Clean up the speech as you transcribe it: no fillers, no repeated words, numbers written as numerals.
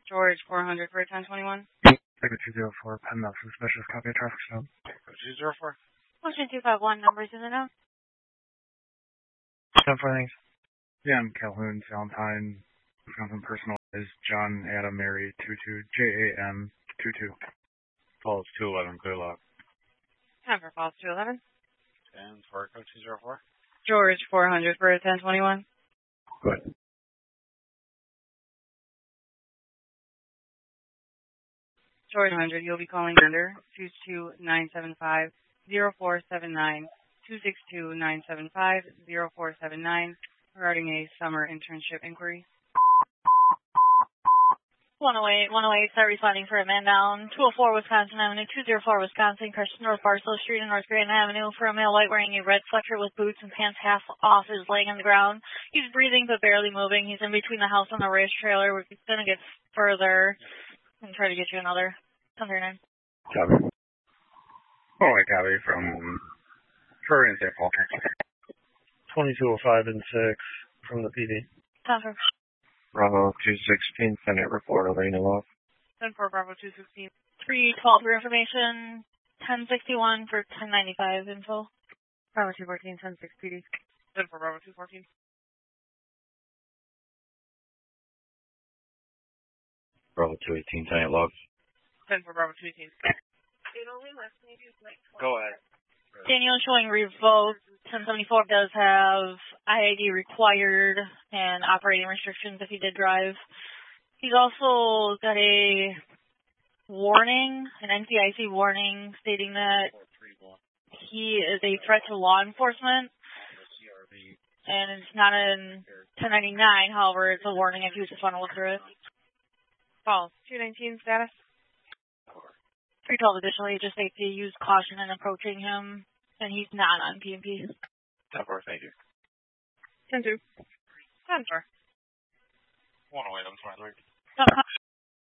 George 400 for 1021. Ticket 204, Penn, that's suspicious. Copy of traffic stop. 204. Motion 251, numbers in the note. 10 for things. Yeah, I'm Calhoun, Valentine, Wisconsin. Personal is John Adam Mary 22, JAM 22. Falls 211, clear lock. 10 for false 211. And for code 204. George 400 for 1021. Good. George 100, you'll be calling under 22975 0479 262-975 0479 regarding a summer internship inquiry. 108, start responding for a man down. 204 Wisconsin Avenue, 204 Wisconsin, North Barstow Street and North Grand Avenue for a male white wearing a red sweatshirt with boots and pants half off is laying on the ground. He's breathing but barely moving. He's in between the house and the race trailer. We're going to get further and try to get you another. 109. Copy. Oh, I copy from Prairie and St. Paul. 2205 and 6 from the PD. Copy. Bravo 216, Senate report over Love. 10-4 Bravo 216. 312 for information. 1061 for 1095 info. Bravo 214, 106 PD. 10-4 Bravo 214. Bravo 218, Senate logs. 10-4 Bravo 218. Go ahead. Daniel showing revoked. 1074 does have IID required and operating restrictions if he did drive. He's also got a warning, an NCIC warning, stating that he is a threat to law enforcement. And it's not in 1099, however, it's a warning if you just want to look through it. False. 219 status. 312 additionally, just states to use caution in approaching him, and he's not on PMP. 10-4, thank you. 10-2. 10-4. 108, I'm 23.